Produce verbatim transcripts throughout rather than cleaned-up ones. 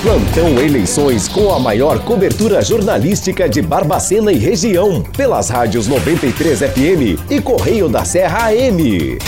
Plantão Eleições com a maior cobertura jornalística de Barbacena e região, pelas rádios noventa e três F M e Correio da Serra A M.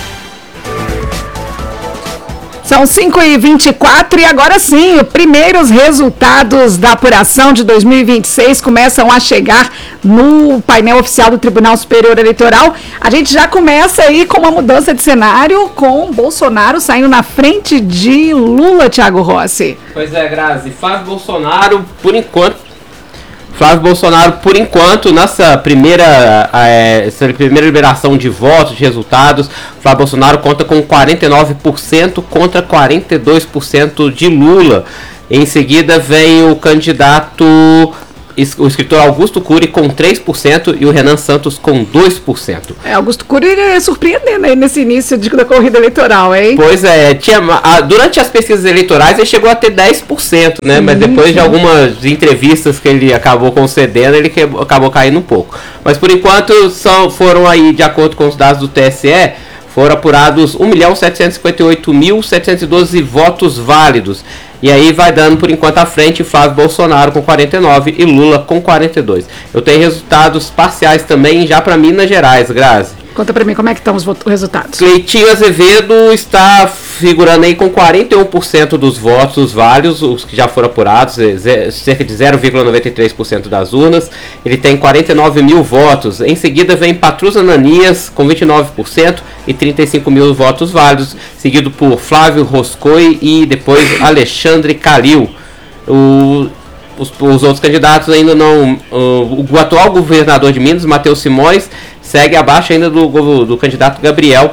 São cinco e vinte e quatro e agora sim, os primeiros resultados da apuração de dois mil e vinte e seis começam a chegar no painel oficial do Tribunal Superior Eleitoral. A gente já começa aí com uma mudança de cenário, com Bolsonaro saindo na frente de Lula, Thiago Rossi. Pois é, Grazi, Flávio Bolsonaro, por enquanto, Flávio Bolsonaro, por enquanto, nessa primeira, é, essa primeira liberação de votos, de resultados, Flávio Bolsonaro conta com quarenta e nove por cento contra quarenta e dois por cento de Lula. Em seguida vem o candidato, o escritor Augusto Cury com três por cento e o Renan Santos com dois por cento. É, Augusto Cury é surpreendendo aí nesse início de, da corrida eleitoral, hein? Pois é, tinha, a, durante as pesquisas eleitorais ele chegou a ter dez por cento, né? Sim, mas depois sim. de algumas entrevistas que ele acabou concedendo, ele que, acabou caindo um pouco. Mas por enquanto são, foram aí, de acordo com os dados do T S E, foram apurados um milhão setecentos e cinquenta e oito mil setecentos e doze votos válidos. E aí vai dando por enquanto à frente Flávio Bolsonaro com quarenta e nove e Lula com quarenta e dois. Eu tenho resultados parciais também já para Minas Gerais, Grazi. Conta para mim como é que estão os resultados. Cleitinho Azevedo está figurando aí com quarenta e um por cento dos votos válidos, os que já foram apurados, cerca de zero vírgula noventa e três por cento das urnas. Ele tem quarenta e nove mil votos. Em seguida vem Patrus Ananias com vinte e nove por cento e trinta e cinco mil votos válidos, seguido por Flávio Roscoe e depois Alexandre Calil. O... Os, os outros candidatos ainda não... O, o atual governador de Minas, Matheus Simões, segue abaixo ainda do, do candidato Gabriel.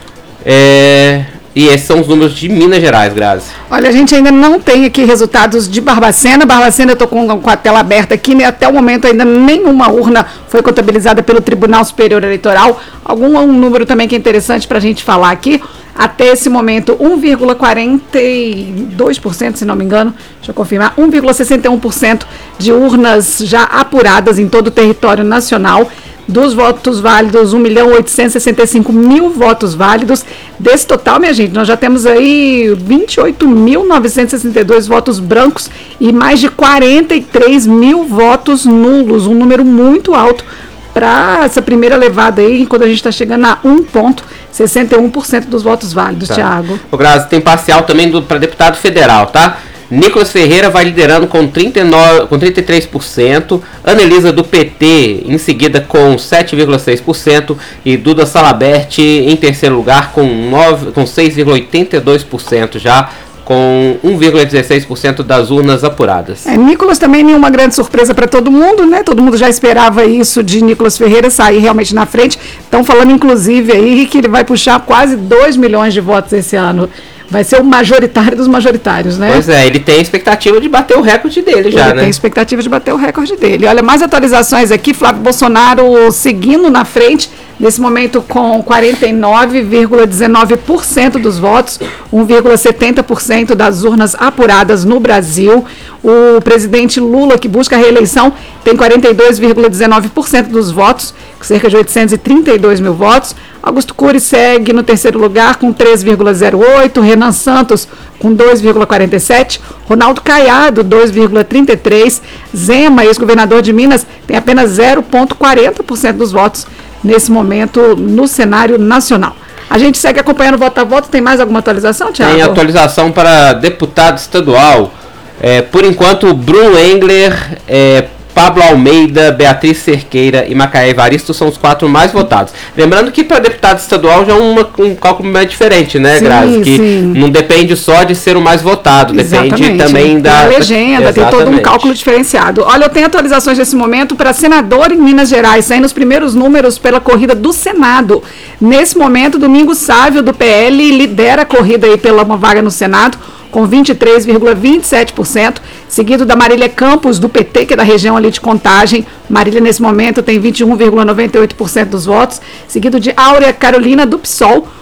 É, e esses são os números de Minas Gerais, Grazi. Olha, a gente ainda não tem aqui resultados de Barbacena. Barbacena, eu estou com, com a tela aberta aqui, né? Até o momento ainda nenhuma urna foi contabilizada pelo Tribunal Superior Eleitoral. Algum um número também que é interessante para a gente falar aqui. Até esse momento, um vírgula quarenta e dois por cento, se não me engano, deixa eu confirmar, um vírgula sessenta e um por cento de urnas já apuradas em todo o território nacional. Dos votos válidos, um milhão oitocentos e sessenta e cinco mil votos válidos. Desse total, minha gente, nós já temos aí vinte e oito mil novecentos e sessenta e dois votos brancos e mais de quarenta e três mil votos nulos, um número muito alto para essa primeira levada aí, quando a gente está chegando a um vírgula sessenta e um por cento dos votos válidos, tá. Thiago. O Grazi, tem parcial também para deputado federal, tá? Nicolas Ferreira vai liderando com, trinta e nove, com trinta e três por cento, Anelisa do P T em seguida com sete vírgula seis por cento e Duda Salabert em terceiro lugar com, nove, com seis vírgula oitenta e dois por cento já, com um vírgula dezesseis por cento das urnas apuradas. É, Nicolas também nenhuma grande surpresa para todo mundo, né? Todo mundo já esperava isso de Nicolas Ferreira sair realmente na frente. Estão falando, inclusive, aí que ele vai puxar quase dois milhões de votos esse ano. Vai ser o majoritário dos majoritários, né? Pois é, ele tem a expectativa de bater o recorde dele já, ele né? Ele tem a expectativa de bater o recorde dele. Olha, mais atualizações aqui, Flávio Bolsonaro seguindo na frente, nesse momento com quarenta e nove vírgula dezenove por cento dos votos, um vírgula setenta por cento das urnas apuradas no Brasil. O presidente Lula, que busca a reeleição, tem quarenta e dois vírgula dezenove por cento dos votos, cerca de oitocentos e trinta e dois mil votos. Augusto Cury segue no terceiro lugar com três vírgula zero oito, Renan Santos com dois vírgula quarenta e sete, Ronaldo Caiado dois vírgula trinta e três, Zema, ex-governador de Minas, tem apenas zero vírgula quarenta por cento dos votos nesse momento no cenário nacional. A gente segue acompanhando voto a voto. Tem mais alguma atualização, Thiago? Tem atualização para deputado estadual. É, por enquanto, Bruno Engler, é, Pablo Almeida, Beatriz Cerqueira e Macaé Evaristo são os quatro mais votados. Lembrando que para deputado estadual já é uma, um cálculo mais diferente, né, sim, Grazi? Que sim. Não depende só de ser o mais votado, exatamente. Depende também da... da legenda, exatamente. Tem todo um cálculo diferenciado. Olha, eu tenho atualizações nesse momento para senador em Minas Gerais, saindo os primeiros números pela corrida do Senado. Nesse momento, Domingos Sávio, do P L, lidera a corrida aí pela uma vaga no Senado, com vinte e três vírgula vinte e sete por cento, seguido da Marília Campos, do P T, que é da região ali de Contagem. Marília, nesse momento, tem vinte e um vírgula noventa e oito por cento dos votos, seguido de Áurea Carolina, do P SOL,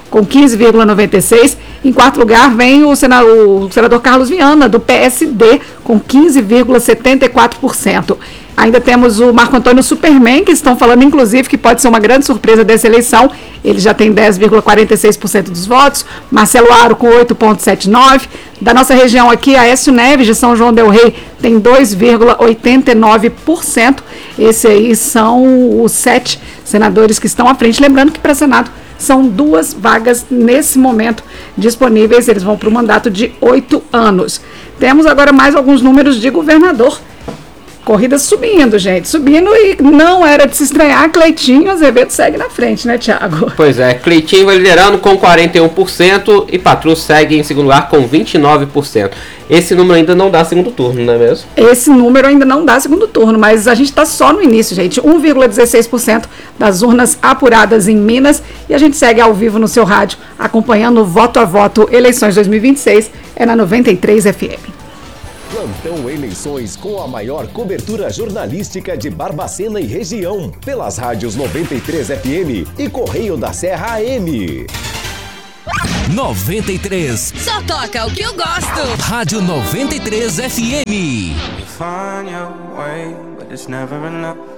com quinze vírgula noventa e seis por cento. Em quarto lugar vem o senador, o senador Carlos Viana, do P S D, com quinze vírgula setenta e quatro por cento. Ainda temos o Marco Antônio Superman, que estão falando, inclusive, que pode ser uma grande surpresa dessa eleição. Ele já tem dez vírgula quarenta e seis por cento dos votos. Marcelo Aro com oito vírgula setenta e nove por cento. Da nossa região aqui, Aécio Neves, de São João del Rei, tem dois vírgula oitenta e nove por cento. Esses aí são os sete senadores que estão à frente. Lembrando que para Senado são duas vagas nesse momento disponíveis. Eles vão para o mandato de oito anos. Temos agora mais alguns números de governador. Corrida subindo, gente, subindo, e não era de se estranhar. Cleitinho Azevedo segue na frente, né, Thiago? Pois é, Cleitinho vai liderando com quarenta e um por cento e Patrus segue em segundo lugar com vinte e nove por cento. Esse número ainda não dá segundo turno, não é mesmo? Esse número ainda não dá segundo turno, mas a gente está só no início, gente. um vírgula dezesseis por cento das urnas apuradas em Minas, e a gente segue ao vivo no seu rádio, acompanhando o voto a voto Eleições dois mil e vinte e seis, é na noventa e três F M. Plantão Eleições com a maior cobertura jornalística de Barbacena e região, pelas rádios noventa e três F M e Correio da Serra A M. noventa e três. Só toca o que eu gosto. Rádio noventa e três F M. You find your way, but it's never enough.